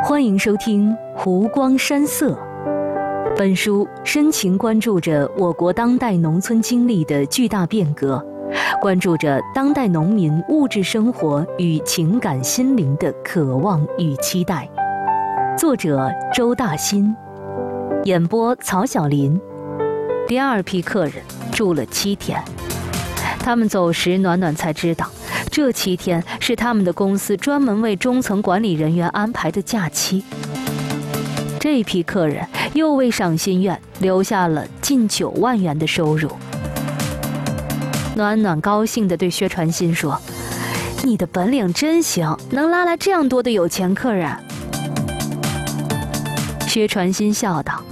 欢迎收听《湖光山色》。本书深情关注着我国当代农村经历的巨大变革，关注着当代农民物质生活与情感心灵的渴望与期待。作者周大新，演播曹晓林。第二批客人住了7天，他们走时暖暖才知道，这7天是他们的公司专门为中层管理人员安排的假期。这批客人又为赏心苑留下了近9万元的收入。暖暖高兴地对薛传新说：“你的本领真行，能拉来这样多的有钱客人。”薛传新笑道：“